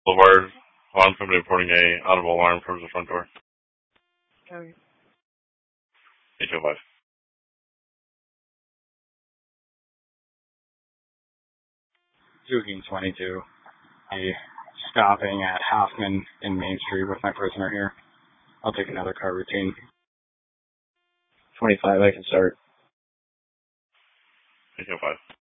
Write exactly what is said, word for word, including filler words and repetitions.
Boulevard, Vaughn, somebody reporting a audible alarm from the front door. Okay. eight oh five. Zooking twenty-two. Be stopping at Hoffman in Main Street with my prisoner here. I'll take another car routine. twenty-five, I can start. eight oh five.